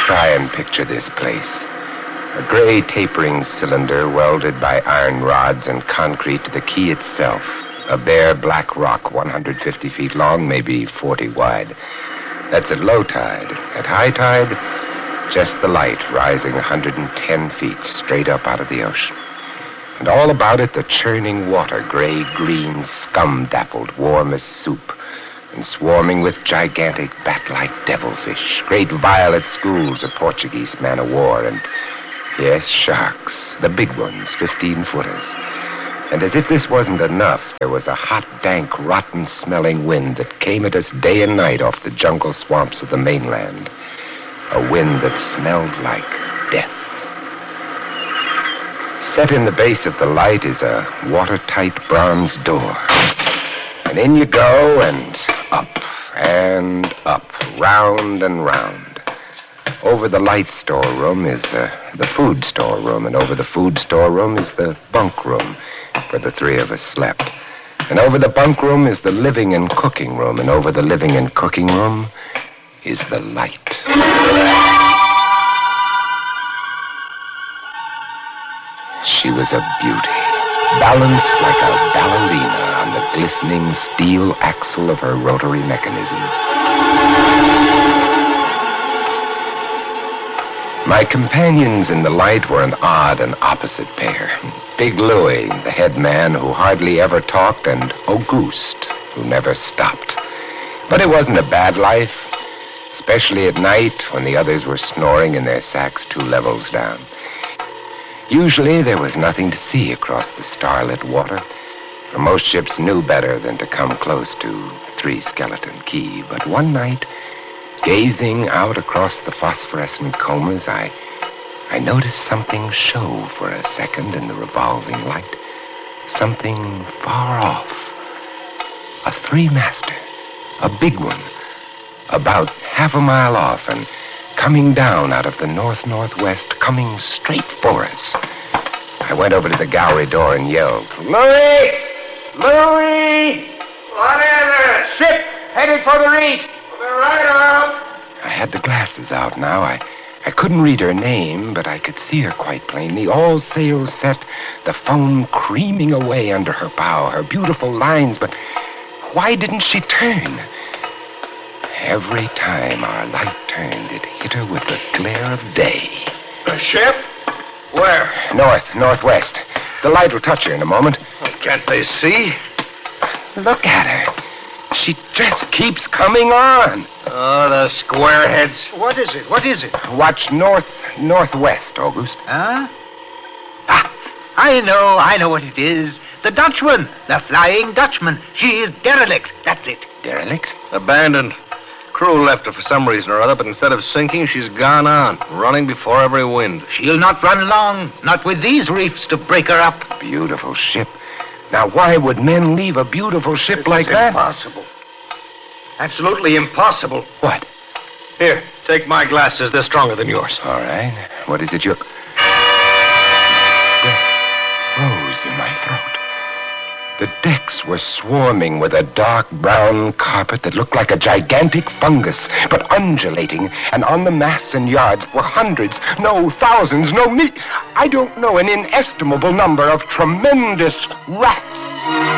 try and picture this place. A gray tapering cylinder welded by iron rods and concrete to the quay itself. A bare black rock 150 feet long, maybe 40 wide. That's at low tide. At high tide, just the light rising 110 feet straight up out of the ocean. And all about it, the churning water, gray-green, scum-dappled, warm as soup, and swarming with gigantic bat-like devilfish, great violet schools of Portuguese man-o'-war, and, yes, sharks, the big ones, 15-footers. And as if this wasn't enough, there was a hot, dank, rotten-smelling wind that came at us day and night off the jungle swamps of the mainland. A wind that smelled like death. Set in the base of the light is a watertight bronze door. And in you go, and up, round and round. Over the light storeroom is the food storeroom, and over the food storeroom is the bunk room, where the three of us slept. And over the bunk room is the living and cooking room, and over the living and cooking room is the light. She was a beauty, balanced like a ballerina on the glistening steel axle of her rotary mechanism. My companions in the light were an odd and opposite pair. Big Louie, the head man who hardly ever talked, and Auguste, who never stopped. But it wasn't a bad life, especially at night when the others were snoring in their sacks 2 levels down. Usually there was nothing to see across the starlit water, for most ships knew better than to come close to Three Skeleton Key. But one night, gazing out across the phosphorescent combers, I noticed something show for a second in the revolving light. Something far off. A 3-master. A big one. About half a mile off and coming down out of the north-northwest, coming straight for us. I went over to the gallery door and yelled, "Louie! Louie! What is it? Ship headed for the reef!" We're right around. I had the glasses out now. I couldn't read her name, but I could see her quite plainly. All sails set, the foam creaming away under her bow, her beautiful lines, but why didn't she turn? Every time our light turned, it hit her with the glare of day. A ship? Where? Northwest. The light will touch her in a moment. Oh, can't they see? Look at her. She just keeps coming on. Oh, the squareheads. What is it? What is it? Watch northwest, August. Huh? I know what it is. The Dutchman. The Flying Dutchman. She is derelict. That's it. Derelict? Abandoned. Crew left her for some reason or other, but instead of sinking, she's gone on, running before every wind. She'll not run long. Not with these reefs to break her up. Beautiful ship. Now, why would men leave a beautiful ship like that? Impossible. Absolutely impossible. What? Here, take my glasses. They're stronger than yours. All right. What is it you're... There. Rose in my throat. The decks were swarming with a dark brown carpet that looked like a gigantic fungus, but undulating, and on the masts and yards were hundreds, no, thousands, no, I don't know, an inestimable number of tremendous rats.